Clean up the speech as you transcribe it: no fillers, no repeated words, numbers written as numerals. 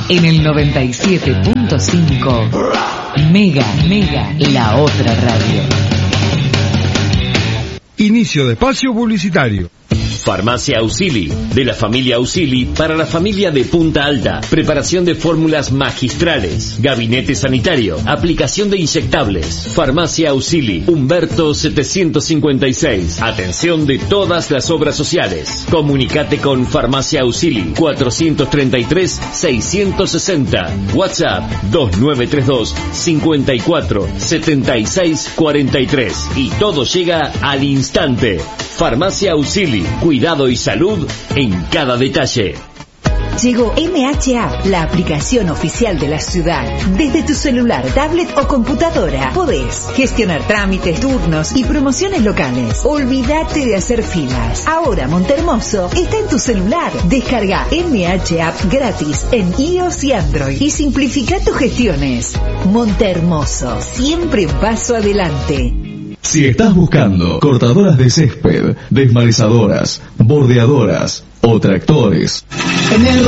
en el 97.5. Mega, la otra radio. Inicio de espacio publicitario. Farmacia Ausili, de la familia Ausili para la familia de Punta Alta. Preparación de fórmulas magistrales. Gabinete sanitario. Aplicación de inyectables. Farmacia Ausili, Humberto 756. Atención de todas las obras sociales. Comunicate con Farmacia Ausili 433-660. WhatsApp 2932-547643. Y todo llega al instante. Farmacia Ausili, cuidado y salud en cada detalle. Llegó MH App, la aplicación oficial de la ciudad. Desde tu celular, tablet o computadora podés gestionar trámites, turnos y promociones locales. Olvídate de hacer filas. Ahora Montehermoso está en tu celular. Descarga MH App gratis en iOS y Android y simplifica tus gestiones. Montehermoso, siempre un paso adelante. Si estás buscando cortadoras de césped, desmalezadoras, bordeadoras o tractores,